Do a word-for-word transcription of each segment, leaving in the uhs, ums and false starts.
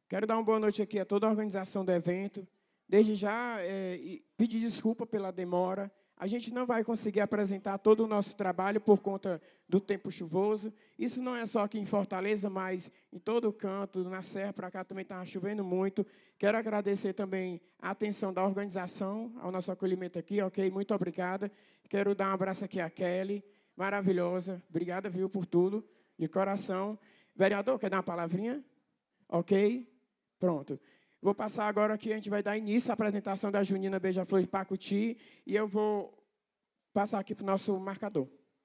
Quero dar uma boa noite aqui a toda a organização do evento. Desde já, é, pedir desculpa pela demora. A gente não vai conseguir apresentar todo o nosso trabalho por conta do tempo chuvoso. Isso não é só aqui em Fortaleza, mas em todo o canto, na Serra, para cá também está chovendo muito. Quero agradecer também a atenção da organização, ao nosso acolhimento aqui, ok? Muito obrigada. Quero dar um abraço aqui à Kelly, maravilhosa. Obrigada, viu, por tudo, de coração. Vereador, quer dar uma palavrinha? Ok? Pronto. Vou passar agora aqui, a gente vai dar início à apresentação da Junina Beija-Flor de Pacuti, e eu vou passar aqui para o nosso marcador.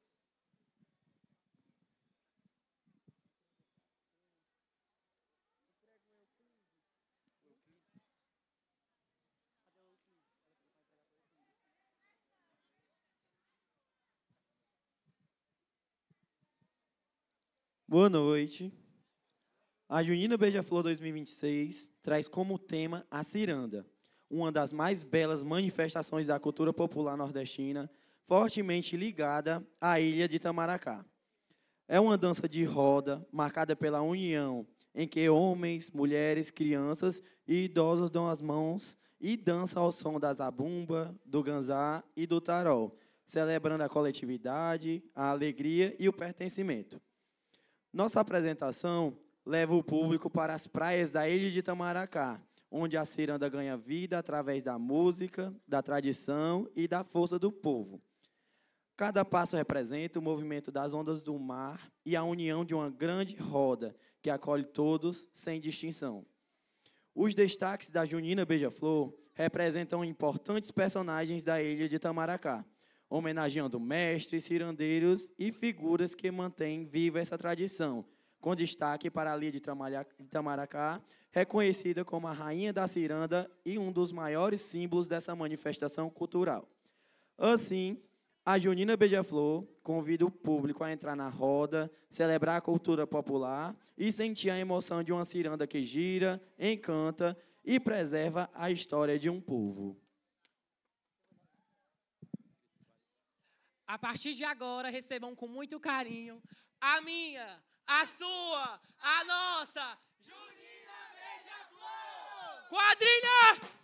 Boa noite. A Junina Beija-Flor dois mil e vinte e seis traz como tema a ciranda, uma das mais belas manifestações da cultura popular nordestina, fortemente ligada à ilha de Itamaracá. É uma dança de roda, marcada pela união, em que homens, mulheres, crianças e idosos dão as mãos e dançam ao som da zabumba, do ganzá e do tarol, celebrando a coletividade, a alegria e o pertencimento. Nossa apresentação leva o público para as praias da ilha de Itamaracá, onde a ciranda ganha vida através da música, da tradição e da força do povo. Cada passo representa o movimento das ondas do mar e a união de uma grande roda que acolhe todos sem distinção. Os destaques da Junina Beija-Flor representam importantes personagens da ilha de Itamaracá, homenageando mestres, cirandeiros e figuras que mantêm viva essa tradição, com destaque para a ilha de Itamaracá, reconhecida como a rainha da ciranda e um dos maiores símbolos dessa manifestação cultural. Assim, a Junina Beija-Flor convida o público a entrar na roda, celebrar a cultura popular e sentir a emoção de uma ciranda que gira, encanta e preserva a história de um povo. A partir de agora, recebam com muito carinho a minha, a sua, a nossa Junina Beija-Flor! Quadrilha!